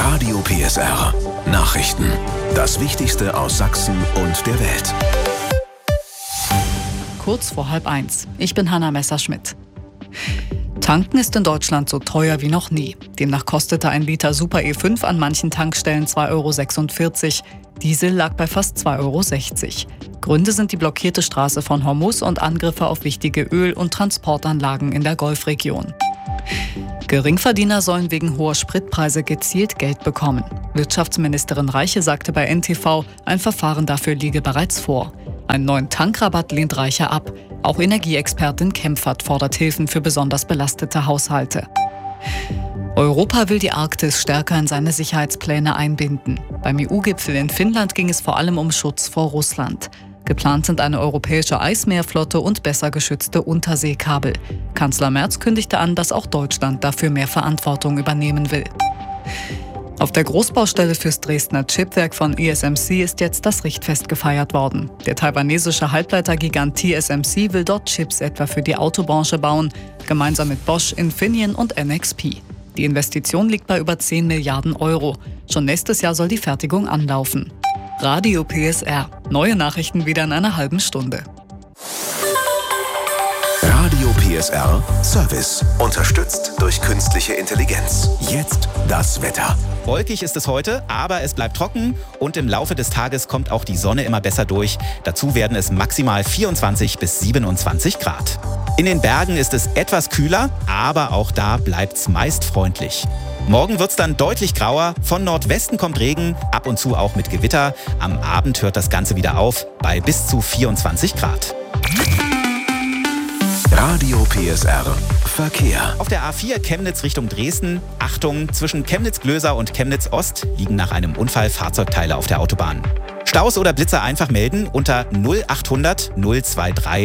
Radio PSR. Nachrichten. Das Wichtigste aus Sachsen und der Welt. Kurz vor 12:30. Ich bin Hanna Messerschmidt. Tanken ist in Deutschland so teuer wie noch nie. Demnach kostete ein Liter Super E5 an manchen Tankstellen 2,46 €. Diesel lag bei fast 2,60 €. Gründe sind die blockierte Straße von Hormuz und Angriffe auf wichtige Öl- und Transportanlagen in der Golfregion. Geringverdiener sollen wegen hoher Spritpreise gezielt Geld bekommen. Wirtschaftsministerin Reiche sagte bei NTV, ein Verfahren dafür liege bereits vor. Einen neuen Tankrabatt lehnt Reiche ab. Auch Energieexpertin Kempfert fordert Hilfen für besonders belastete Haushalte. Europa will die Arktis stärker in seine Sicherheitspläne einbinden. Beim EU-Gipfel in Finnland ging es vor allem um Schutz vor Russland. Geplant sind eine europäische Eismeerflotte und besser geschützte Unterseekabel. Kanzler Merz kündigte an, dass auch Deutschland dafür mehr Verantwortung übernehmen will. Auf der Großbaustelle fürs Dresdner Chipwerk von ESMC ist jetzt das Richtfest gefeiert worden. Der taiwanesische Halbleitergigant TSMC will dort Chips etwa für die Autobranche bauen, gemeinsam mit Bosch, Infineon und NXP. Die Investition liegt bei über 10 Milliarden €. Schon nächstes Jahr soll die Fertigung anlaufen. Radio PSR. Neue Nachrichten wieder in einer halben Stunde. Radio PSR Service. Unterstützt durch künstliche Intelligenz. Jetzt das Wetter. Wolkig ist es heute, aber es bleibt trocken und im Laufe des Tages kommt auch die Sonne immer besser durch. Dazu werden es maximal 24 bis 27 Grad. In den Bergen ist es etwas kühler, aber auch da bleibt es meist freundlich. Morgen wird es dann deutlich grauer. Von Nordwesten kommt Regen, ab und zu auch mit Gewitter. Am Abend hört das Ganze wieder auf bei bis zu 24 Grad. Radio PSR Verkehr. Auf der A4 Chemnitz Richtung Dresden. Achtung, zwischen Chemnitz-Glöser und Chemnitz-Ost liegen nach einem Unfall Fahrzeugteile auf der Autobahn. Staus oder Blitzer einfach melden unter 0800 023